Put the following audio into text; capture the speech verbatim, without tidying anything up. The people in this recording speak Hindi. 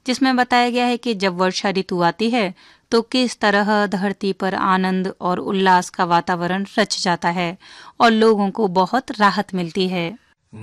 जिसमें बताया गया है कि जब वर्षा ऋतु आती है तो किस तरह धरती पर आनंद और उल्लास का वातावरण रच जाता है और लोगों को बहुत राहत मिलती है।